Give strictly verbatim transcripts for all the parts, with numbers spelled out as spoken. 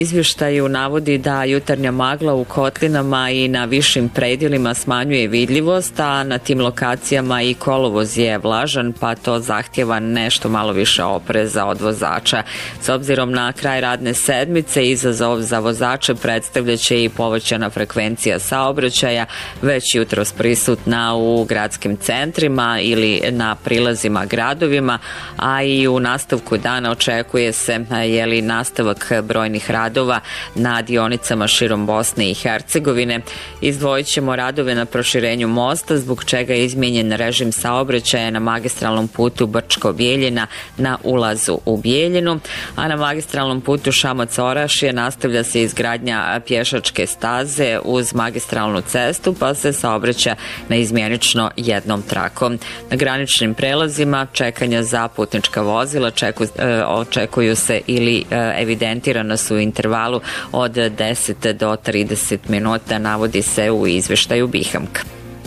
Izvještaju navodi da jutarnja magla u kotlinama i na višim predjelima smanjuje vidljivost, a na tim lokacijama i kolovoz je vlažan, pa to zahtjeva nešto malo više opreza od vozača. S obzirom na kraj radne sedmice, izazov za vozače predstavljaće i povećana frekvencija saobraćaja, već jutros prisutna u gradskim centrima ili na prilazima gradovima, a i u nastavku dana očekuje se jeli nastavak brojnih radova na dionicama širom Bosne i Hercegovine. Izdvojit ćemo radove na proširenju mosta, zbog čega je izmijenjen režim saobraćaja na magistralnom putu Brčko-Bijeljina na ulazu u Bijeljinu, a na magistralnom putu Šamac-Orašje nastavlja se izgradnja pješačke staze uz magistralnu cestu, pa se saobraća na izmjenično jednom trakom. Na graničnim prelazima čekanja za putnička vozila čeku, e, očekuju se ili e, evidentirana su intervalu od deset do trideset minuta, navodi se u izvještaju Bihamka.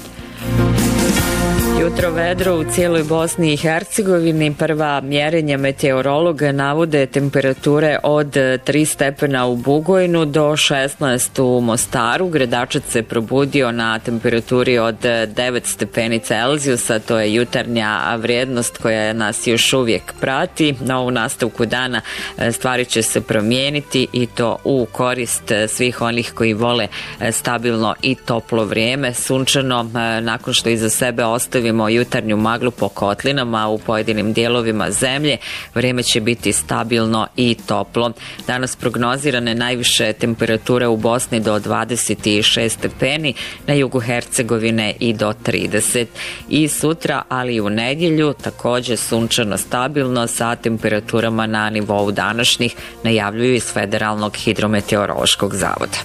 Jutro vedro u cijeloj Bosni i Hercegovini. Prva mjerenja meteorologa navode temperature od tri stepena u Bugojnu do šesnaest u Mostaru. Gredačac se probudio na temperaturi od devet stepeni Celzijusa, to je jutarnja vrijednost koja nas još uvijek prati. Na ovu nastavku dana stvari će se promijeniti i to u korist svih onih koji vole stabilno i toplo vrijeme. Sunčano, nakon što iza sebe ostavimo jutarnju maglu po kotlinama u pojedinim dijelovima zemlje, vrijeme će biti stabilno i toplo. Danas prognozirane najviše temperature u Bosni do dvadeset šest stepeni, na jugu Hercegovine i do trideset. I sutra, ali i u nedjelju, također sunčano stabilno sa temperaturama na nivou današnjih, najavljuju iz Federalnog hidrometeorološkog zavoda.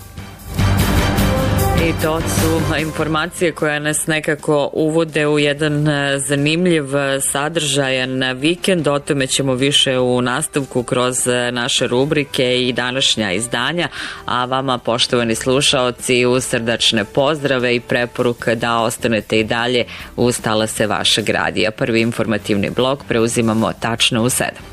I to su informacije koje nas nekako uvode u jedan zanimljiv, sadržajan vikend. O tome ćemo više u nastavku kroz naše rubrike i današnja izdanja. A vama, poštovani slušaoci, uz srdačne pozdrave i preporuka da ostanete i dalje uz talase vašeg radija. Prvi informativni blok preuzimamo tačno u sedam.